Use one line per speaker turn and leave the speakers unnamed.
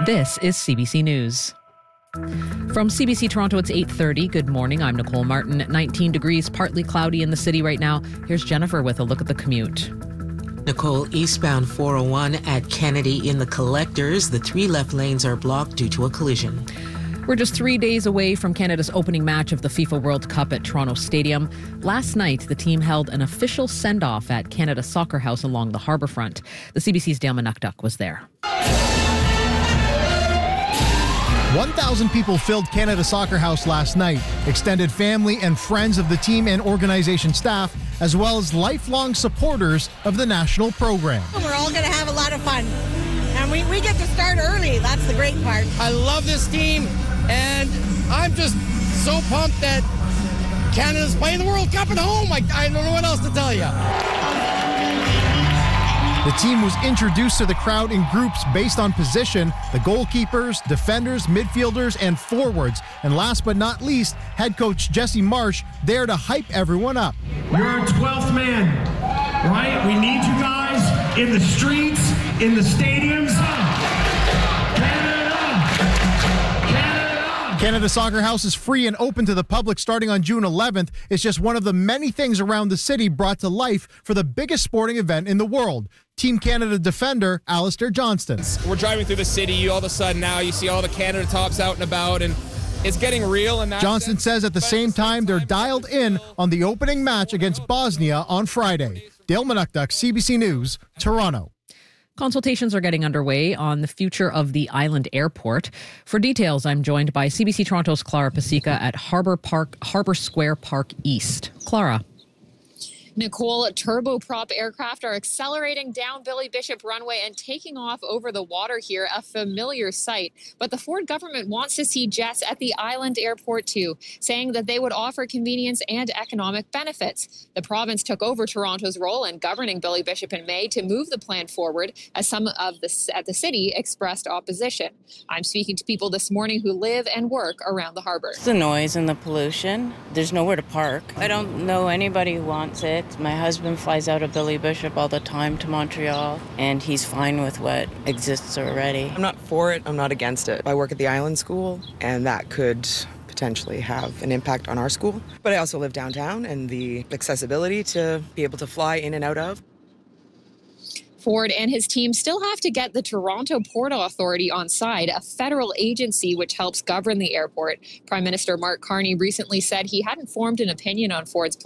This is CBC News. From CBC Toronto, it's 8:30. Good morning. I'm Nicole Martin. 19 degrees, partly cloudy in the city right now. Here's Jennifer with a look at the commute.
Nicole, eastbound 401 at Kennedy in the Collectors. The 3 left lanes are blocked due to a collision.
We're just 3 days away from Canada's opening match of the FIFA World Cup at Toronto Stadium. Last night, the team held an official send-off at Canada Soccer House along the harbourfront. The CBC's Dale Manukduk was there.
1,000 people filled Canada Soccer House last night. Extended family and friends of the team and organization staff, as well as lifelong supporters of the national program.
We're all going to have a lot of fun. And we get to start early. That's the great part.
I love this team, and I'm just so pumped that Canada's playing the World Cup at home. I don't know what else to tell you.
The team was introduced to the crowd in groups based on position: the goalkeepers, defenders, midfielders, and forwards. And last but not least, head coach Jesse Marsh there to hype everyone up.
You're our 12th man, right? We need you guys in the streets, in the stadiums.
Canada Soccer House is free and open to the public starting on June 11th. It's just one of the many things around the city brought to life for the biggest sporting event in the world. Team Canada defender Alistair Johnston.
We're driving through the city. All of a sudden now you see all the Canada tops out and about, and it's getting real. And
Johnston says at the same time they're dialed in on the opening match against Bosnia on Friday. Dale Manukduk, CBC News, Toronto.
Consultations are getting underway on the future of the island airport. For details, I'm joined by CBC Toronto's Clara Pasica at Harbour Square Park East. Clara.
Nicole, turboprop aircraft are accelerating down Billy Bishop Runway and taking off over the water here, a familiar sight. But the Ford government wants to see jets at the island airport too, saying that they would offer convenience and economic benefits. The province took over Toronto's role in governing Billy Bishop in May to move the plan forward, as some of the at the city expressed opposition. I'm speaking to people this morning who live and work around the harbour.
It's the noise and the pollution. There's nowhere to park. I don't know anybody who wants it. My husband flies out of Billy Bishop all the time to Montreal, and he's fine with what exists already.
I'm not for it. I'm not against it. I work at the Island School, and that could potentially have an impact on our school. But I also live downtown, and the accessibility to be able to fly in and out of.
Ford and his team still have to get the Toronto Port Authority on side, a federal agency which helps govern the airport. Prime Minister Mark Carney recently said he hadn't formed an opinion on Ford's